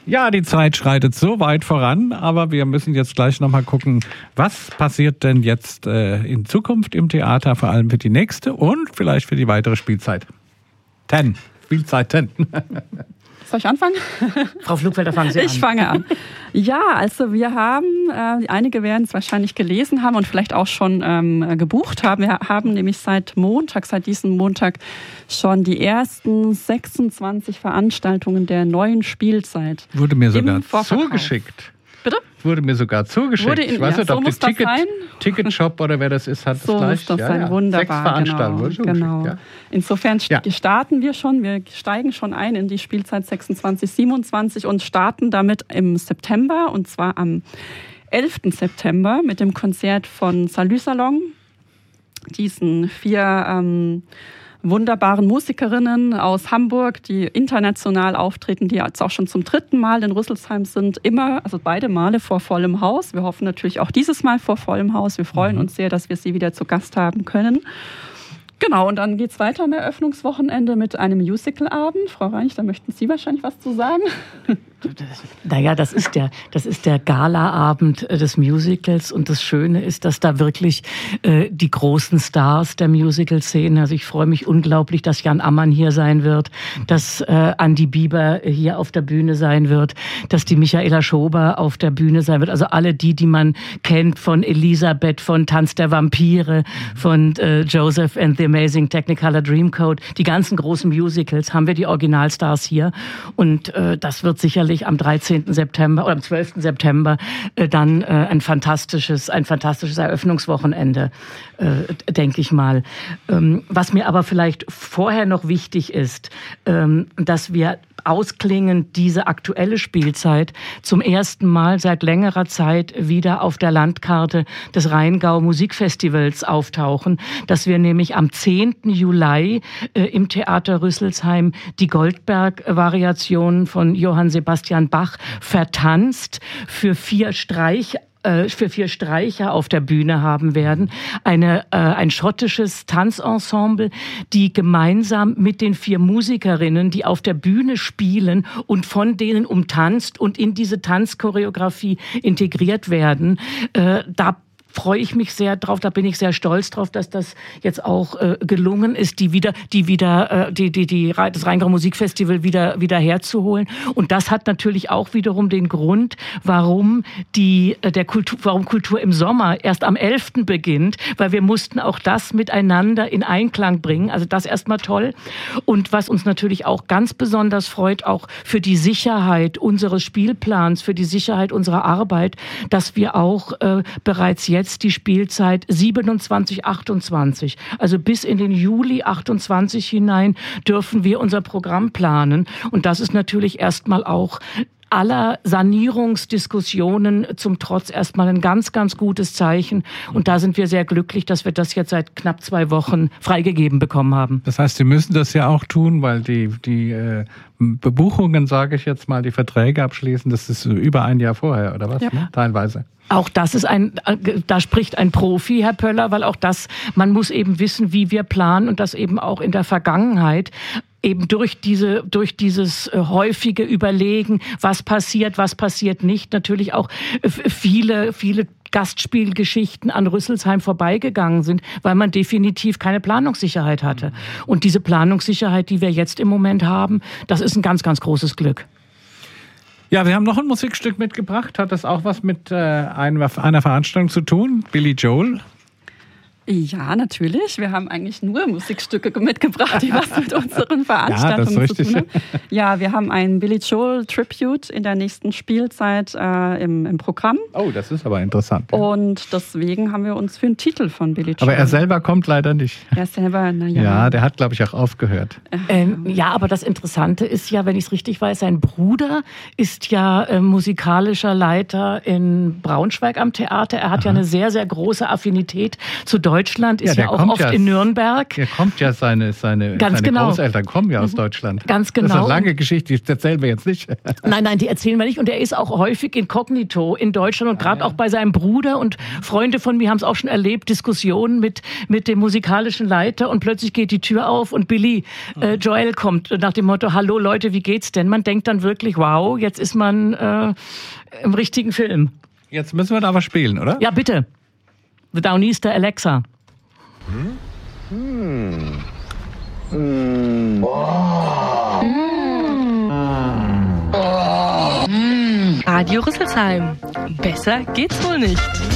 Ja, die Zeit schreitet so weit voran, aber wir müssen jetzt gleich nochmal gucken, was passiert denn jetzt in Zukunft im Theater, vor allem für die nächste und vielleicht für die weitere Spielzeit. Spielzeit 10. Soll ich anfangen? Frau Pflugfelder, fangen Sie an. Ich fange an. Ja, also wir haben, einige werden es wahrscheinlich gelesen haben und vielleicht auch schon gebucht haben. Wir haben nämlich seit diesem Montag schon die ersten 26 Veranstaltungen der neuen Spielzeit. Wurde mir sogar zugeschickt. Bitte? Wurde mir sogar zugeschickt. Ich weiß nicht, ob so die Ticketshop oder wer das ist, hat so das gleich. Muss das sein. Wunderbar. 6 Veranstaltungen. Genau. Ja. Insofern starten wir schon. Wir steigen schon ein in die Spielzeit 26, 27 und starten damit im September. Und zwar am 11. September mit dem Konzert von Salü Salon. Diesen 4 wunderbaren Musikerinnen aus Hamburg, die international auftreten, die jetzt auch schon zum 3. Mal in Rüsselsheim sind, beide Male vor vollem Haus. Wir hoffen natürlich auch dieses Mal vor vollem Haus. Wir freuen uns sehr, dass wir sie wieder zu Gast haben können. Genau, und dann geht es weiter am Eröffnungswochenende mit einem Musical-Abend. Frau Reich, da möchten Sie wahrscheinlich was zu sagen. Naja, das ist der Gala-Abend des Musicals und das Schöne ist, dass da wirklich die großen Stars der Musical-Szene, also ich freue mich unglaublich, dass Jan Ammann hier sein wird, dass Andi Bieber hier auf der Bühne sein wird, dass die Michaela Schober auf der Bühne sein wird, also alle die man kennt von Elisabeth, von Tanz der Vampire, von Joseph and the Amazing Technicolor Dreamcoat, die ganzen großen Musicals, haben wir die Originalstars hier und das wird sicherlich am 13. September oder am 12. September dann ein fantastisches Eröffnungswochenende, denke ich mal. Was mir aber vielleicht vorher noch wichtig ist, dass wir ausklingend diese aktuelle Spielzeit zum ersten Mal seit längerer Zeit wieder auf der Landkarte des Rheingau Musikfestivals auftauchen, dass wir nämlich am 10. Juli im Theater Rüsselsheim die Goldberg-Variationen von Johann Sebastian Bach vertanzt für 4 Streicher auf der Bühne haben werden. Ein schottisches Tanzensemble, die gemeinsam mit den 4 Musikerinnen, die auf der Bühne spielen und von denen umtanzt und in diese Tanzchoreografie integriert werden. Da freue ich mich sehr drauf, da bin ich sehr stolz drauf, dass das jetzt auch gelungen ist, das Rheingau Musikfestival wieder herzuholen. Und das hat natürlich auch wiederum den Grund, warum Kultur im Sommer erst am 11. beginnt, weil wir mussten auch das miteinander in Einklang bringen. Also das erstmal toll. Und was uns natürlich auch ganz besonders freut, auch für die Sicherheit unseres Spielplans, für die Sicherheit unserer Arbeit, dass wir auch bereits jetzt die Spielzeit 27, 28, also bis in den Juli 28 hinein dürfen wir unser Programm planen. Und das ist natürlich erstmal auch aller Sanierungsdiskussionen zum Trotz erstmal ein ganz, ganz gutes Zeichen. Und da sind wir sehr glücklich, dass wir das jetzt seit knapp 2 Wochen freigegeben bekommen haben. Das heißt, Sie müssen das ja auch tun, weil die Bebuchungen, sage ich jetzt mal, die Verträge abschließen, das ist über ein Jahr vorher, oder was? Ja. Teilweise. Auch das ist da spricht ein Profi, Herr Pöller, weil auch man muss eben wissen, wie wir planen und das eben auch in der Vergangenheit eben durch dieses häufige Überlegen, was passiert nicht, natürlich auch viele Gastspielgeschichten an Rüsselsheim vorbeigegangen sind, weil man definitiv keine Planungssicherheit hatte. Und diese Planungssicherheit, die wir jetzt im Moment haben, das ist ein ganz, ganz großes Glück. Ja, wir haben noch ein Musikstück mitgebracht. Hat das auch was mit einer Veranstaltung zu tun? Billy Joel? Ja, natürlich. Wir haben eigentlich nur Musikstücke mitgebracht, die was mit unseren Veranstaltungen zu tun haben. Ja, wir haben ein Billy Joel Tribute in der nächsten Spielzeit im Programm. Oh, das ist aber interessant. Ja. Und deswegen haben wir uns für einen Titel von Billy Joel. Aber er selber kommt leider nicht. Er selber, naja. Ja, der hat, glaube ich, auch aufgehört. Ja, aber das Interessante ist ja, wenn ich es richtig weiß, sein Bruder ist ja musikalischer Leiter in Braunschweig am Theater. Er hat ja eine sehr, sehr große Affinität zu Deutschland. Deutschland, ist ja auch oft in Nürnberg. Er kommt ja, seine Großeltern kommen ja aus Deutschland. Ganz genau. Das ist eine lange Geschichte, die erzählen wir jetzt nicht. Nein, die erzählen wir nicht. Und er ist auch häufig inkognito in Deutschland und gerade auch bei seinem Bruder. Und Freunde von mir haben es auch schon erlebt, Diskussionen mit dem musikalischen Leiter. Und plötzlich geht die Tür auf und Billy Joel kommt nach dem Motto, hallo Leute, wie geht's denn? Man denkt dann wirklich, wow, jetzt ist man im richtigen Film. Jetzt müssen wir da was spielen, oder? Ja, bitte. The Downeaster Alexa. Radio Rüsselsheim. Besser geht's wohl nicht.